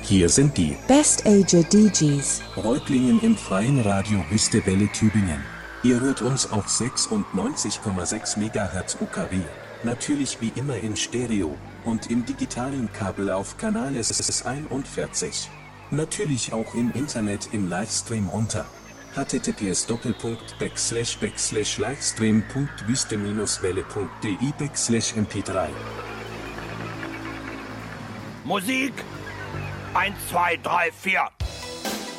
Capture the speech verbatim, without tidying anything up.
Hier sind die Best Ager D Js. Reutlingen im freien Radio Wüste Welle Tübingen. Ihr hört uns auf sechsundneunzig Komma sechs Megahertz U K W, natürlich wie immer in Stereo und im digitalen Kabel auf Kanal S S einundvierzig. Natürlich auch im Internet im Livestream unter https doppelpunkt backslash backslash livestream punkt wüste welle punkt de backslash m p drei. Musik eins, zwei, drei, vier.